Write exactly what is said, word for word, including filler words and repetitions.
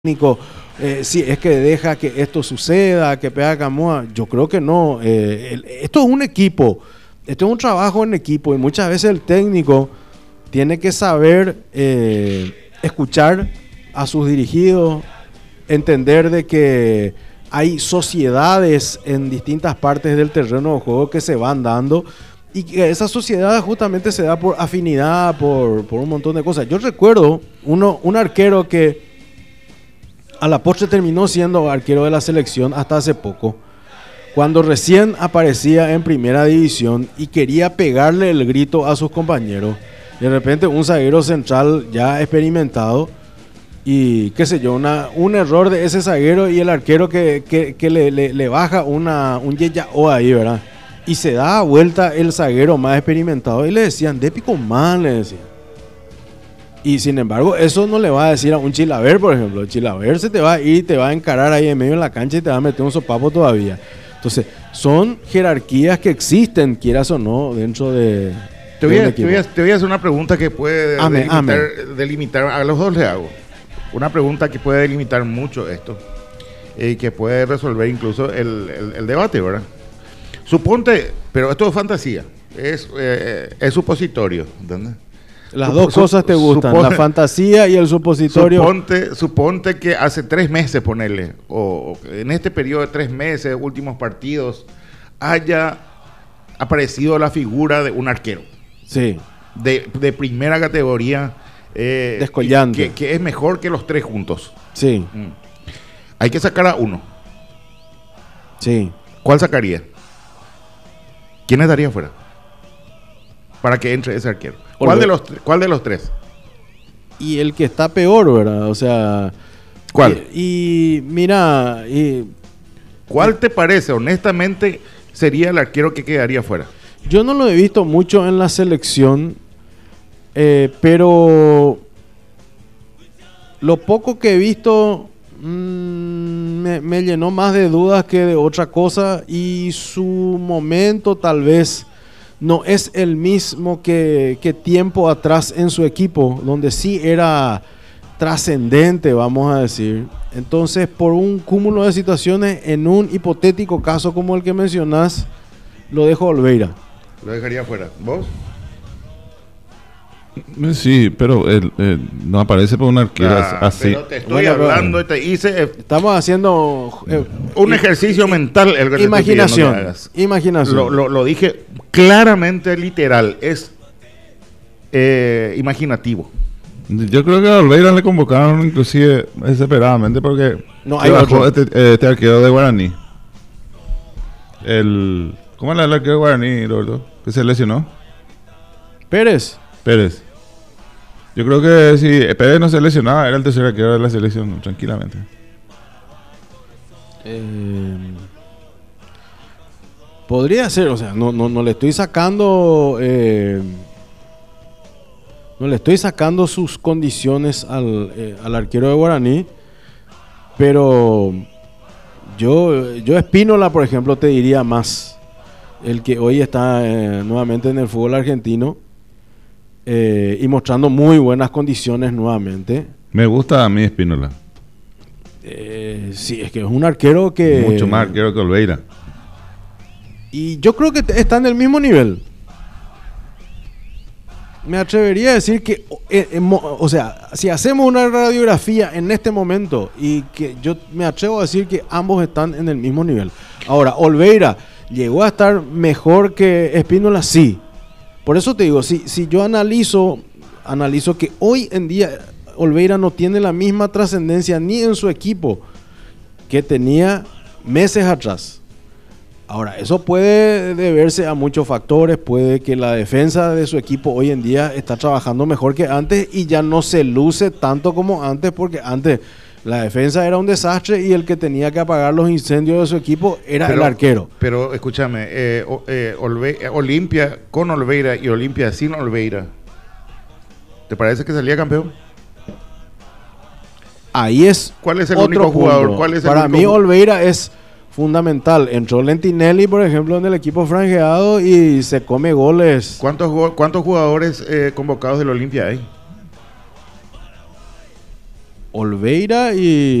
técnico, eh, si es que deja que esto suceda, que pega Camoa, yo creo que no. Eh, el, esto es un equipo, esto es un trabajo en equipo y muchas veces el técnico tiene que saber eh, escuchar a sus dirigidos, entender de que hay sociedades en distintas partes del terreno de juego que se van dando y que esa sociedad justamente se da por afinidad, por, por un montón de cosas. Yo recuerdo uno, un arquero que a la postre terminó siendo arquero de la selección hasta hace poco, cuando recién aparecía en primera división y quería pegarle el grito a sus compañeros. De repente un zaguero central ya experimentado y qué sé yo, una, un error de ese zaguero y el arquero que, que, que le, le, le baja una, un yeyao ahí, ¿verdad? Y se da vuelta el zaguero más experimentado y le decían, de pico mal, le decían. Y sin embargo, eso no le va a decir a un Chilaver, por ejemplo. El Chilaver se te va a ir, te va a encarar ahí en medio de la cancha y te va a meter un sopapo todavía. Entonces, son jerarquías que existen, quieras o no, dentro de... Te voy, a, te, voy a, te voy a hacer una pregunta que puede amén, delimitar, amén. delimitar, a los dos le hago. Una pregunta que puede delimitar mucho esto y que puede resolver incluso el, el, el debate, ¿verdad? Suponte, pero esto es fantasía, es, eh, es supositorio, ¿entendés? Las Sup dos cosas te gustan, supone, la fantasía y el supositorio. Suponte, suponte que hace tres meses, ponerle, o, o en este periodo de tres meses, últimos partidos, haya aparecido la figura de un arquero. Sí. De, de primera categoría. Eh, Descollante. Que, que es mejor que los tres juntos. Sí. Mm. Hay que sacar a uno. Sí. ¿Cuál sacaría? ¿Quiénes daría fuera? Para que entre ese arquero. ¿Cuál de, los, ¿Cuál de los tres? Y el que está peor, ¿verdad? O sea... ¿Cuál? Y, y mira... Y, ¿Cuál te parece, honestamente, sería el arquero que quedaría fuera? Yo no lo he visto mucho en la selección, eh, pero... Lo poco que he visto mmm, me, me llenó más de dudas que de otra cosa y su momento tal vez... no es el mismo que, que tiempo atrás en su equipo, donde sí era trascendente, vamos a decir. Entonces, por un cúmulo de situaciones, en un hipotético caso como el que mencionás, lo dejo a Olveira. Lo dejaría fuera. ¿Vos? Sí, pero él, él no aparece por un arquero ah, así. Pero te estoy bueno, hablando y te hice... Estamos haciendo... Eh, un ejercicio y, mental. El que imaginación. Te imaginación. Lo, lo, lo dije claramente literal. Es eh, imaginativo. Yo creo que a Olveira le convocaron inclusive desesperadamente porque... No, hay bajó este, este arquero de Guaraní. El... ¿Cómo era el arquero de Guaraní, Roberto? Que se lesionó. Pérez. Pérez. Yo creo que si Pérez no se lesionaba, era el tercer arquero de la selección, tranquilamente. Eh, podría ser, o sea, no, no, no le estoy sacando... Eh, no le estoy sacando sus condiciones al, eh, al arquero de Guaraní, pero yo, yo Espínola, por ejemplo, te diría más. El que hoy está eh, nuevamente en el fútbol argentino. Eh, y mostrando muy buenas condiciones nuevamente. Me gusta a mí Espínola. Eh, sí, es que es un arquero que... Mucho más arquero que Olveira. Y yo creo que está en el mismo nivel. Me atrevería a decir que... Eh, eh, o sea, si hacemos una radiografía en este momento, y que yo me atrevo a decir que ambos están en el mismo nivel. Ahora, Olveira llegó a estar mejor que Espínola, sí. Por eso te digo, si, si yo analizo, analizo que hoy en día Olveira no tiene la misma trascendencia ni en su equipo que tenía meses atrás. Ahora, eso puede deberse a muchos factores, puede que la defensa de su equipo hoy en día está trabajando mejor que antes y ya no se luce tanto como antes, porque antes la defensa era un desastre y el que tenía que apagar los incendios de su equipo era pero, el arquero. Pero escúchame, eh, eh, Olve- Olimpia con Olveira y Olimpia sin Olveira, ¿te parece que salía campeón? Ahí es ¿Cuál es el otro único jugador? ¿Cuál es el Para único mí ju- Olveira es fundamental. Entró Lentinelli, por ejemplo, en el equipo franjeado y se come goles. ¿Cuántos, cuántos jugadores eh, convocados del Olimpia hay? Olveira y